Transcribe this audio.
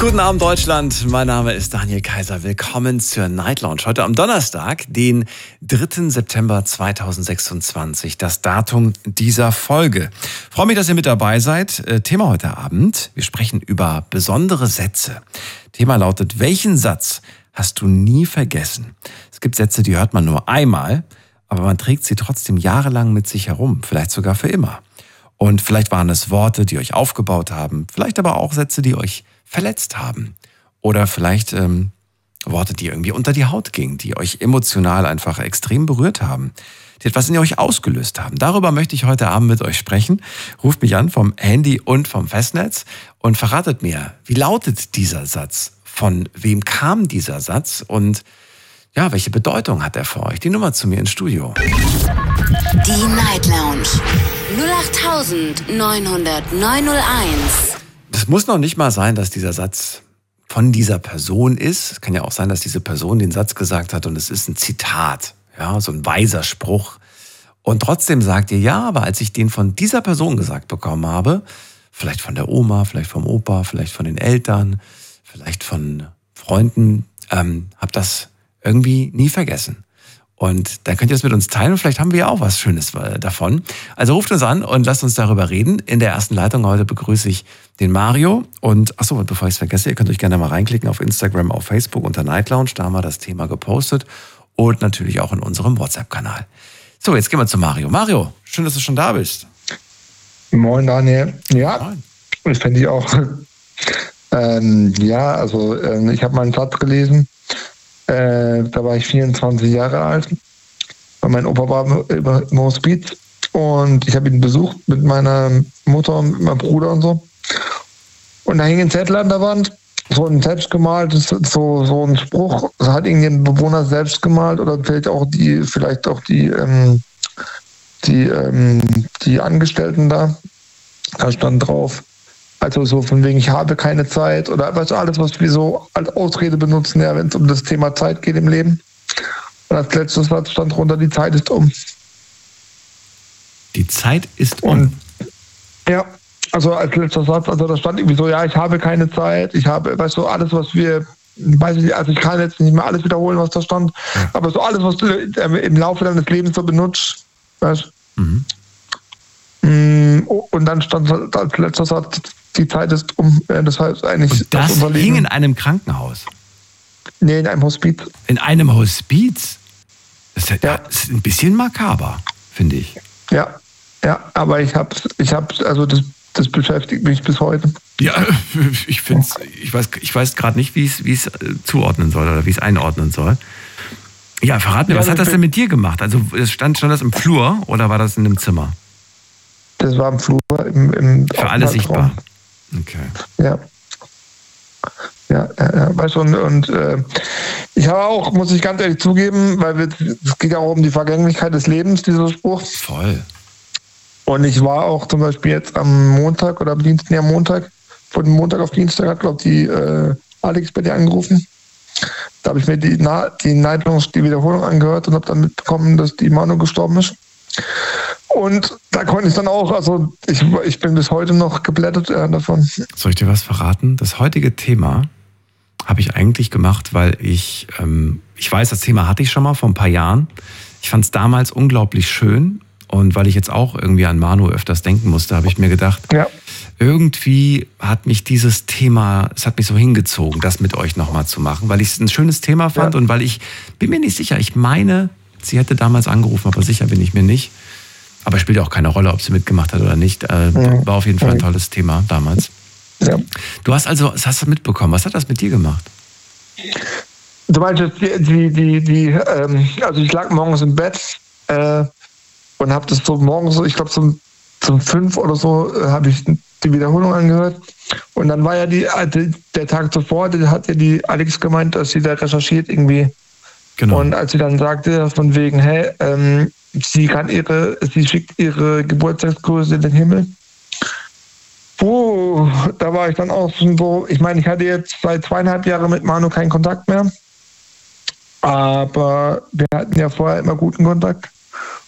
Guten Abend Deutschland, mein Name ist Daniel Kaiser. Willkommen zur Night Lounge. Heute am Donnerstag, den 3. September 2026, das Datum dieser Folge. Ich freue mich, dass ihr mit dabei seid. Thema heute Abend, wir sprechen über besondere Sätze. Thema lautet, welchen Satz hast du nie vergessen? Es gibt Sätze, die hört man nur einmal, aber man trägt sie trotzdem jahrelang mit sich herum, vielleicht sogar für immer. Und vielleicht waren es Worte, die euch aufgebaut haben, vielleicht aber auch Sätze, die euch verletzt haben. Oder vielleicht Worte, die irgendwie unter die Haut gingen, die euch emotional einfach extrem berührt haben, die etwas in euch ausgelöst haben. Darüber möchte ich heute Abend mit euch sprechen. Ruft mich an vom Handy und vom Festnetz und verratet mir, wie lautet dieser Satz? Von wem kam dieser Satz? Und ja, welche Bedeutung hat er für euch? Die Nummer zu mir ins Studio. Die Night Lounge 08900901. Es muss noch nicht mal sein, dass dieser Satz von dieser Person ist. Es kann ja auch sein, dass diese Person den Satz gesagt hat und es ist ein Zitat, ja, so ein weiser Spruch. Und trotzdem sagt ihr, ja, aber als ich den von dieser Person gesagt bekommen habe, vielleicht von der Oma, vielleicht vom Opa, vielleicht von den Eltern, vielleicht von Freunden, habe das irgendwie nie vergessen. Und dann könnt ihr es mit uns teilen und vielleicht haben wir ja auch was Schönes davon. Also ruft uns an und lasst uns darüber reden. In der ersten Leitung heute begrüße ich den Mario. Und achso, und bevor ich es vergesse, ihr könnt euch gerne mal reinklicken auf Instagram, auf Facebook unter Night Lounge. Da haben wir das Thema gepostet und natürlich auch in unserem WhatsApp-Kanal. So, jetzt gehen wir zu Mario. Mario, schön, dass du schon da bist. Moin Daniel. Ja, Moin. Das fände ich auch. Ich habe mal einen Satz gelesen. Da war ich 24 Jahre alt. Mein Opa war im Hospiz und ich habe ihn besucht mit meiner Mutter und mit meinem Bruder und so. Und da hing ein Zettel an der Wand, so ein selbstgemaltes, so ein Spruch. Das hat irgendein Bewohner selbst gemalt oder vielleicht auch die Angestellten da. Da stand drauf. Also so von wegen, ich habe keine Zeit oder weißt du, alles, was wir so als Ausrede benutzen, ja, wenn es um das Thema Zeit geht im Leben. Und als letztes Satz stand drunter, die Zeit ist um. Die Zeit ist um. Und ja, also als letzter Satz, also da stand irgendwie so, ja, ich habe keine Zeit, ich habe, weißt du, alles, was wir, weiß ich nicht, also ich kann jetzt nicht mehr alles wiederholen, was da stand, aber so alles, was du im Laufe deines Lebens so benutzt, weißt du. Und dann stand als letzter Satz, die Zeit ist um. Das heißt eigentlich. Und das hing in einem Krankenhaus? Nee, in einem Hospiz. In einem Hospiz? Das ist ein bisschen makaber, finde ich. Ja, aber ich das beschäftigt mich bis heute. Ja, ich weiß gerade nicht, wie es zuordnen soll oder wie es einordnen soll. Ja, verrat mir, was hat das denn mit dir gemacht? Also stand das im Flur oder war das in einem Zimmer? Das war im Flur, im für alle sichtbar. Okay. Ja, weißt du, und ich habe auch, muss ich ganz ehrlich zugeben, weil es geht ja auch um die Vergänglichkeit des Lebens, dieser Spruch. Voll. Und ich war auch zum Beispiel jetzt am Montag oder am Dienstag, von Montag auf Dienstag hat, glaube ich, die Alex bei dir angerufen. Da habe ich mir die Wiederholung angehört und habe dann mitbekommen, dass die Manu gestorben ist. Und da konnte ich dann auch, also ich bin bis heute noch geblättert davon. Soll ich dir was verraten? Das heutige Thema habe ich eigentlich gemacht, weil ich weiß, das Thema hatte ich schon mal vor ein paar Jahren. Ich fand es damals unglaublich schön und weil ich jetzt auch irgendwie an Manu öfters denken musste, habe ich mir gedacht, irgendwie hat mich dieses Thema, es hat mich so hingezogen, das mit euch nochmal zu machen, weil ich es ein schönes Thema fand und weil ich bin mir nicht sicher, ich meine, sie hätte damals angerufen, aber sicher bin ich mir nicht. Aber spielt ja auch keine Rolle, ob sie mitgemacht hat oder nicht. War auf jeden Fall ein tolles Thema damals. Ja. Du hast also, das hast du mitbekommen. Was hat das mit dir gemacht? Du meinst jetzt also ich lag morgens im Bett und habe das so morgens, ich glaube zum 5 oder so, habe ich die Wiederholung angehört. Und dann war ja der Tag zuvor, hat ja die Alex gemeint, dass sie da recherchiert irgendwie. Genau. Und als sie dann sagte, von wegen, hey, sie schickt ihre Geburtstagsgröße in den Himmel. Da war ich dann auch so, ich meine, ich hatte jetzt seit 2,5 Jahren mit Manu keinen Kontakt mehr. Aber wir hatten ja vorher immer guten Kontakt.